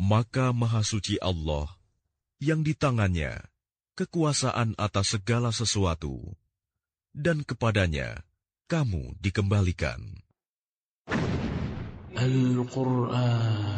Maka Maha Suci Allah, yang di tangannya kekuasaan atas segala sesuatu, dan kepadanya kamu dikembalikan. Al-Quran